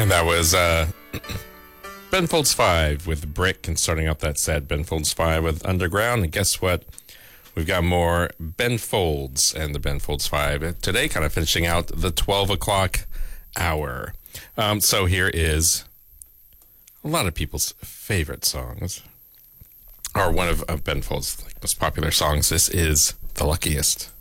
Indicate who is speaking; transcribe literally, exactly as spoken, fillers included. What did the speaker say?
Speaker 1: And that was uh, Ben Folds five with Brick, and starting out that set, Ben Folds five with Underground. And guess what? We've got more Ben Folds and the Ben Folds five today, kind of finishing out the twelve o'clock hour. Um, so here is a lot of people's favorite songs, or one of uh, Ben Folds' like, most popular songs. This is The Luckiest.